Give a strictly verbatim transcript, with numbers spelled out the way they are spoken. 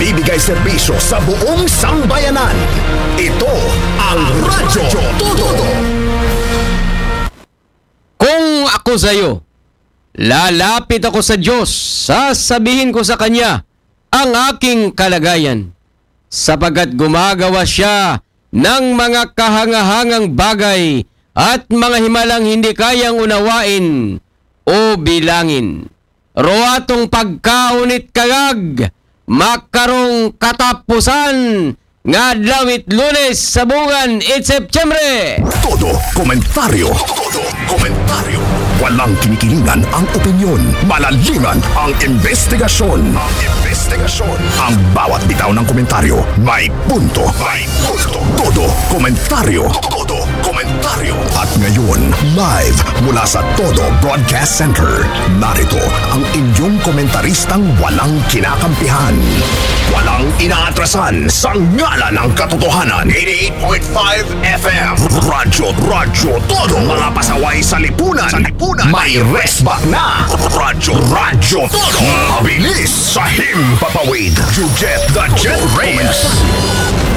nagbibigay serbisyo sa buong sambayanan. Ito ang Radyo Todo. Kung ako sa'yo, lalapit ako sa Diyos, sasabihin ko sa Kanya ang aking kalagayan, sapagkat gumagawa siya ng mga kahangahangang bagay at mga himalang hindi kayang unawain o bilangin. Roatong pagkaunit kagag, makarong katapusan, nga dawit Lunes sa buwan it Setyembre. Todo komentaryo. Todo komentaryo. Walang kinikilingan ang opinyon. Malaliman ang investigasyon. Ang investigasyon. Ang bawat bitaw ng komentaryo may punto. May punto. Todo komentaryo. Todo komentaryo. At ngayon, live mula sa Todo Broadcast Center, narito ang inyong komentaristang walang kinakampihan, walang inaatrasan sa ngalan ng katotohanan. eighty-eight point five F M Radyo, Radyo Todo. Mga pasaway sa lipunan. Sa lipunan. May resback na. Radyo, Radyo Todo. Mabilis sa himpapawid. You get the Jet Reyes.